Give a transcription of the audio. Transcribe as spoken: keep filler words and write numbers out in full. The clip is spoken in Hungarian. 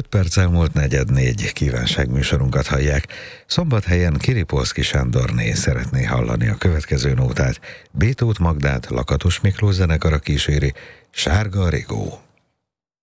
öt perc elmúlt negyed négy, kívánságműsorunkat hallják. Szombathelyen Kiripolszky Sándorné szeretné hallani a következő nótát. Bétót Magdát Lakatos Miklós zenekara kíséri, Sárga Rigó.